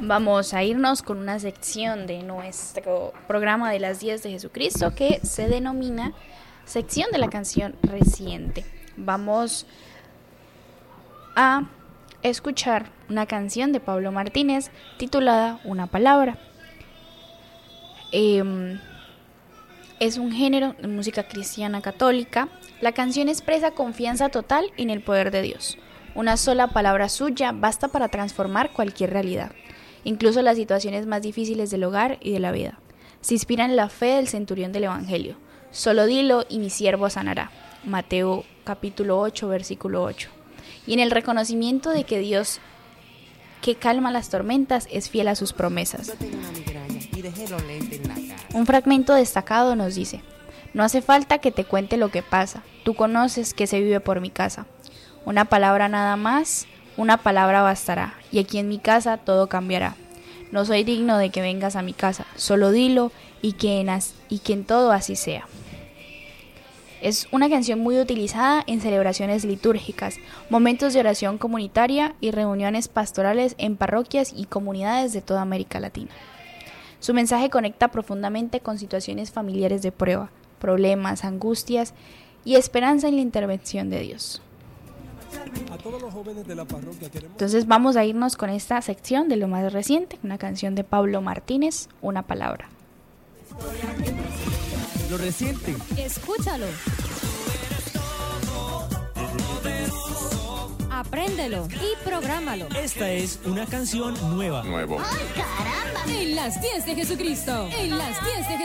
Vamos a irnos con una sección de nuestro programa de las 10 de Jesucristo que se denomina sección de la canción reciente. Vamos a escuchar una canción de Pablo Martínez titulada Una Palabra. Es un género de música cristiana católica. La canción expresa confianza total en el poder de Dios. Una sola palabra suya basta para transformar cualquier realidad, incluso las situaciones más difíciles del hogar y de la vida. Se inspira en la fe del centurión del Evangelio. Solo dilo y mi siervo sanará. Mateo capítulo 8, versículo 8. Y en el reconocimiento de que Dios, que calma las tormentas, es fiel a sus promesas. Un fragmento destacado nos dice: no hace falta que te cuente lo que pasa, tú conoces que se vive por mi casa. Una palabra nada más, una palabra bastará, y aquí en mi casa todo cambiará. No soy digno de que vengas a mi casa, solo dilo y que en todo así sea. Es una canción muy utilizada en celebraciones litúrgicas, momentos de oración comunitaria y reuniones pastorales en parroquias y comunidades de toda América Latina. Su mensaje conecta profundamente con situaciones familiares de prueba, problemas, angustias y esperanza en la intervención de Dios. Entonces vamos a irnos con esta sección de lo más reciente, una canción de Pablo Martínez, Una Palabra. Lo reciente. Escúchalo. Apréndelo y prográmalo. Esta es una canción nueva. Nuevo. ¡Ay, caramba! En las 10 de Jesucristo. En las 10 de Jesucristo.